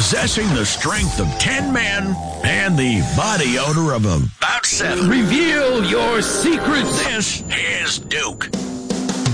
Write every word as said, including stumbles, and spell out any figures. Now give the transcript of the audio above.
Possessing the strength of ten men and the body odor of about seven. Reveal your secrets. This is Duke.